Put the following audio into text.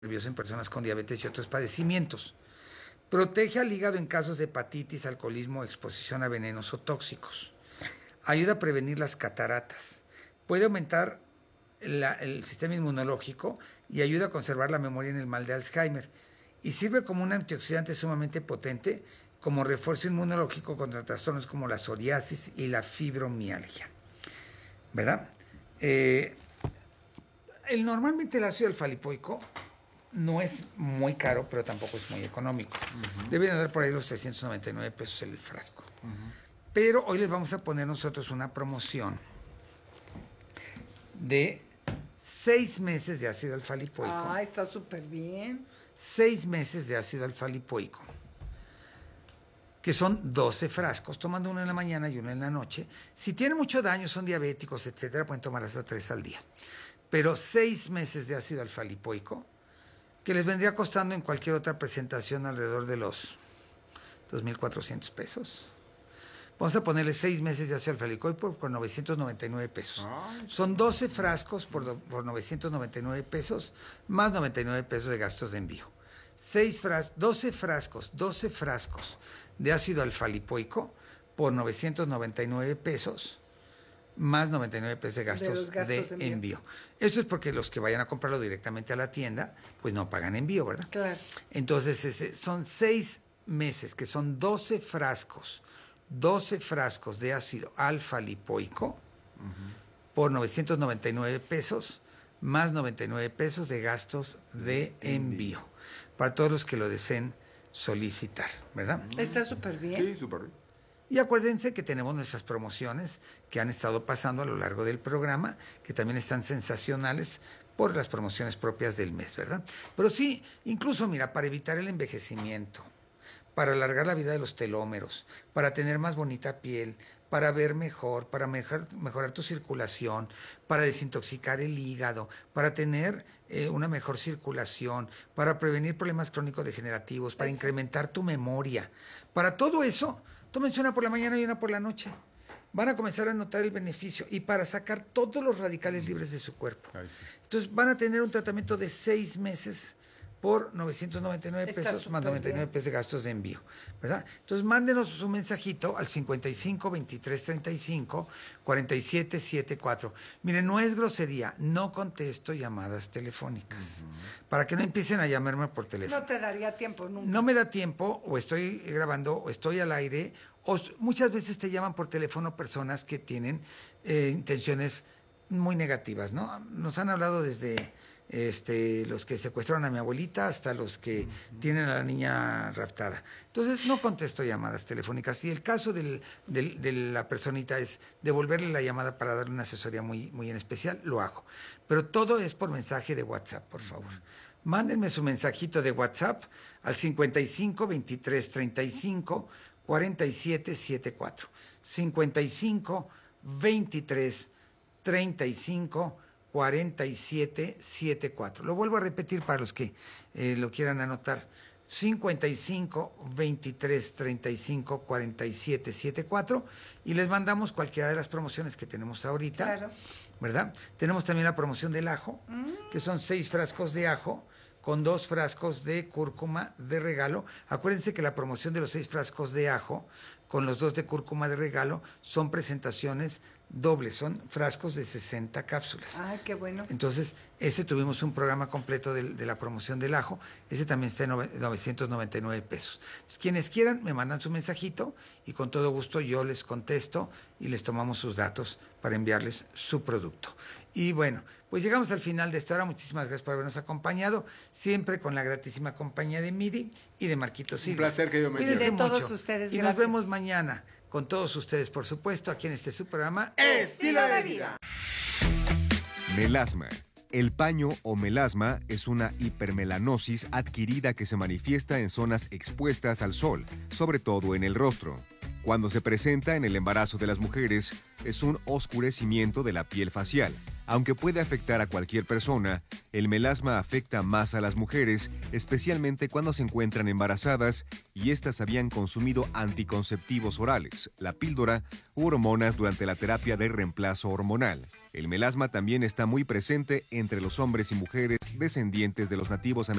nervioso en personas con diabetes y otros padecimientos. Protege al hígado en casos de hepatitis, alcoholismo o exposición a venenos o tóxicos. Ayuda a prevenir las cataratas. Puede aumentar el sistema inmunológico y ayuda a conservar la memoria en el mal de Alzheimer. Y sirve como un antioxidante sumamente potente, como refuerzo inmunológico contra trastornos como la psoriasis y la fibromialgia. ¿Verdad? Normalmente el ácido alfa-lipoico no es muy caro, pero tampoco es muy económico. Deben andar por ahí los 399 pesos el frasco. Pero hoy les vamos a poner nosotros una promoción de 6 meses de ácido alfa-lipoico. Ah, está súper bien. 6 meses de ácido alfa-lipoico, que son 12 frascos, tomando uno en la mañana y uno en la noche. Si tienen mucho daño, son diabéticos, etcétera, pueden tomar hasta 3 al día. Pero 6 meses de ácido alfa-lipoico, que les vendría costando en cualquier otra presentación alrededor de los 2,400 pesos. Vamos a ponerle 6 meses de ácido alfa-lipoico por 999 pesos. Son 12 frascos por 999 pesos, más 99 pesos de gastos de envío. 12 frascos de ácido alfa-lipoico por 999 pesos, más 99 pesos de gastos de envío. Eso es porque los que vayan a comprarlo directamente a la tienda, pues no pagan envío, ¿verdad? Claro. Entonces, son 6 meses, que son 12 frascos de ácido alfa-lipoico por 999 pesos, más 99 pesos de gastos de envío, para todos los que lo deseen solicitar, ¿verdad? Está súper bien. Sí, súper bien. Y acuérdense que tenemos nuestras promociones que han estado pasando a lo largo del programa, que también están sensacionales por las promociones propias del mes, ¿verdad? Pero sí, incluso, mira, para evitar el envejecimiento, para alargar la vida de los telómeros, para tener más bonita piel, para ver mejor, para mejorar tu circulación, para desintoxicar el hígado, para tener una mejor circulación, para prevenir problemas crónicos degenerativos, para incrementar tu memoria. Para todo eso, tómense una por la mañana y una por la noche. Van a comenzar a notar el beneficio y para sacar todos los radicales libres de su cuerpo. Entonces van a tener un tratamiento de 6 meses por 999 pesos, más 99 pesos de gastos de envío, ¿verdad? Entonces mándenos su mensajito al 55 23 35 47 74. Miren, no es grosería, no contesto llamadas telefónicas, para que no empiecen a llamarme por teléfono. No te daría tiempo nunca. No me da tiempo, o estoy grabando, o estoy al aire, o muchas veces te llaman por teléfono personas que tienen intenciones muy negativas, ¿no? Nos han hablado desde los que secuestraron a mi abuelita hasta los que tienen a la niña raptada. Entonces no contesto llamadas telefónicas. Si el caso de la personita es devolverle la llamada para darle una asesoría muy, muy en especial, lo hago. Pero todo es por mensaje de WhatsApp, por favor. Mándenme su mensajito de WhatsApp al 55 23 35 47 74. 55 23 35 47 74. Lo vuelvo a repetir para los que lo quieran anotar. 55 23 35 47 74, y les mandamos cualquiera de las promociones que tenemos ahorita. Claro. ¿Verdad? Tenemos también la promoción del ajo, que son 6 frascos de ajo con 2 frascos de cúrcuma de regalo. Acuérdense que la promoción de los 6 frascos de ajo con los 2 de cúrcuma de regalo son presentaciones dobles, son frascos de 60 cápsulas. Ay, qué bueno. Entonces, tuvimos un programa completo de la promoción del ajo. Ese también está en 999 pesos. Entonces, quienes quieran, me mandan su mensajito y con todo gusto yo les contesto y les tomamos sus datos para enviarles su producto. Y bueno, pues llegamos al final de esta hora. Muchísimas gracias por habernos acompañado, siempre con la gratísima compañía de Miri y de Marquito Silva. Un placer, querido Meño. Cuídense De mucho. todos ustedes, y gracias. nos vemos mañana con todos ustedes, por supuesto, aquí en su programa Estilo de Vida. Melasma. El paño o melasma es una hipermelanosis adquirida que se manifiesta en zonas expuestas al sol, sobre todo en el rostro. Cuando se presenta en el embarazo de las mujeres, es un oscurecimiento de la piel facial, Aunque puede afectar a cualquier persona, el melasma afecta más a las mujeres, especialmente cuando se encuentran embarazadas y éstas habían consumido anticonceptivos orales, la píldora u hormonas durante la terapia de reemplazo hormonal. El melasma también está muy presente entre los hombres y mujeres descendientes de los nativos americanos.